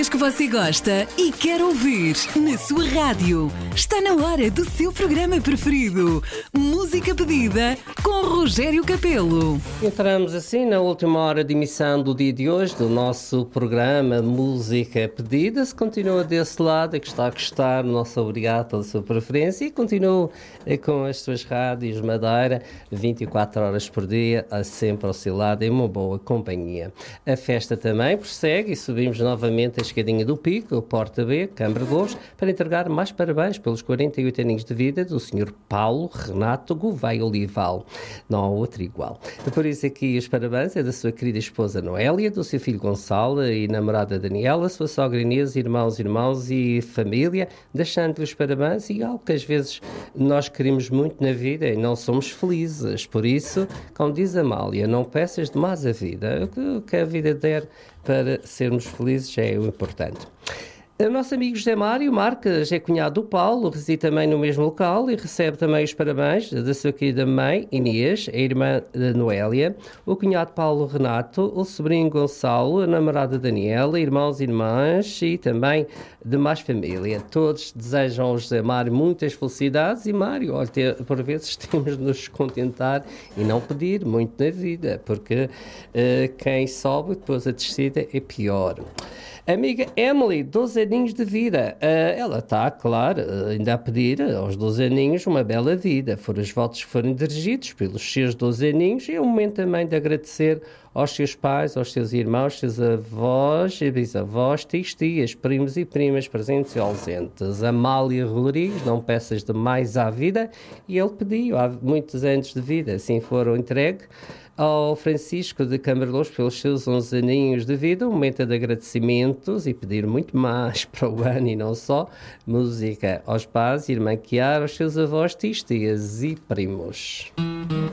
músicas que você gosta e quer ouvir na sua rádio. Está na hora do seu programa preferido. Música Pedida com Rogério Capelo. Entramos assim na última hora de emissão do dia de hoje do nosso programa Música Pedida. Se continua desse lado, é que está a gostar, nosso obrigado pela sua preferência e continua com as suas rádios Madeira 24 horas por dia, sempre ao seu lado em uma boa companhia. A festa também prossegue e subimos novamente a escadinha do Pico, o Porta B, Câmara de Louros, para entregar mais parabéns pelos 48 aninhos de vida do Sr. Paulo Renato Gouveia Olival. Não há outro igual. Por isso aqui os parabéns é da sua querida esposa Noélia, do seu filho Gonçalo e namorada Daniela, sua sogra Inês, irmãos e família, deixando-lhe os parabéns e algo que às vezes nós queremos muito na vida e não somos felizes. Por isso, como diz Amália, não peças demais a vida. O que a vida der para sermos felizes é o importante. O nosso amigo José Mário Marques é cunhado do Paulo, reside também no mesmo local e recebe também os parabéns da sua querida mãe, Inês, a irmã da Noélia, o cunhado Paulo Renato, o sobrinho Gonçalo, a namorada Daniela, irmãos e irmãs e também demais família. Todos desejam ao José Mário muitas felicidades e Mário, olha, por vezes temos de nos contentar e não pedir muito na vida, porque quem sobe depois a descida é pior. Amiga Emily, 12 aninhos de vida. Ela está, claro, ainda a pedir aos 12 aninhos uma bela vida. Foram os votos que foram dirigidos pelos seus 12 aninhos e é um momento também de agradecer aos seus pais, aos seus irmãos, seus avós e bisavós, tias, primos e primas presentes e ausentes. Amália Rodrigues, não peças demais à vida, e ele pediu há muitos anos de vida, assim foram entregues ao Francisco de Câmara de Louros pelos seus 11 aninhos de vida, um momento de agradecimentos e pedir muito mais para o ano e não só, música aos pais, irmã Chiara, aos seus avós, tias e primos.